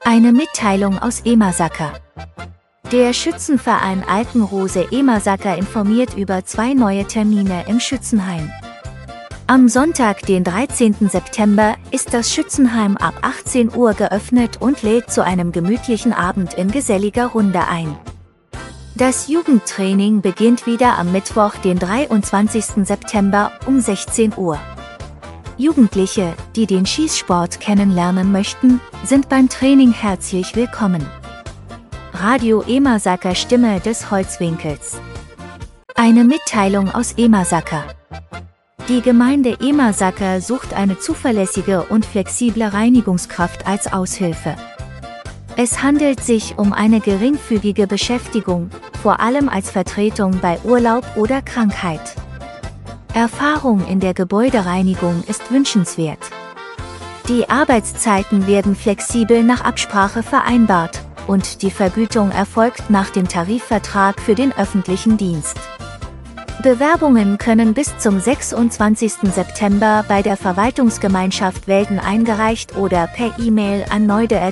Eine Mitteilung aus Emersaker. Der Schützenverein Alpenrose Emersaker informiert über 2 neue Termine im Schützenheim. Am Sonntag, den 13. September, ist das Schützenheim ab 18 Uhr geöffnet und lädt zu einem gemütlichen Abend in geselliger Runde ein. Das Jugendtraining beginnt wieder am Mittwoch, den 23. September um 16 Uhr. Jugendliche, die den Schießsport kennenlernen möchten, sind beim Training herzlich willkommen. Radio Emersaker, Stimme des Holzwinkels. Eine Mitteilung aus Emersaker. Die Gemeinde Emersaker sucht eine zuverlässige und flexible Reinigungskraft als Aushilfe. Es handelt sich um eine geringfügige Beschäftigung, vor allem als Vertretung bei Urlaub oder Krankheit. Erfahrung in der Gebäudereinigung ist wünschenswert. Die Arbeitszeiten werden flexibel nach Absprache vereinbart und die Vergütung erfolgt nach dem Tarifvertrag für den öffentlichen Dienst. Bewerbungen können bis zum 26. September bei der Verwaltungsgemeinschaft Welden eingereicht oder per E-Mail an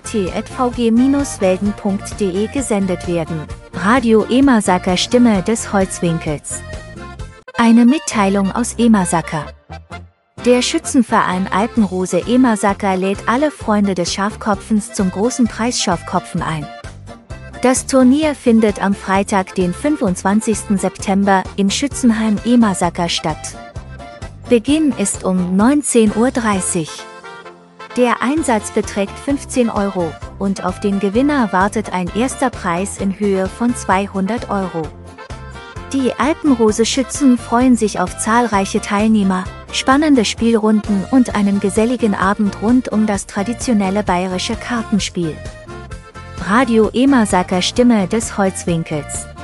neude@vg-welden.de gesendet werden. Radio Emersaker, Stimme des Holzwinkels. Eine Mitteilung aus Emersaker. Der Schützenverein Alpenrose Emersaker lädt alle Freunde des Schafkopfens zum großen Preis Schafkopfen ein. Das Turnier findet am Freitag, den 25. September, im Schützenheim Emersaker statt. Beginn ist um 19:30 Uhr. Der Einsatz beträgt 15 € und auf den Gewinner wartet ein erster Preis in Höhe von 200 €. Die Alpenrose-Schützen freuen sich auf zahlreiche Teilnehmer, spannende Spielrunden und einen geselligen Abend rund um das traditionelle bayerische Kartenspiel. Radio Emersaker, Stimme des Holzwinkels.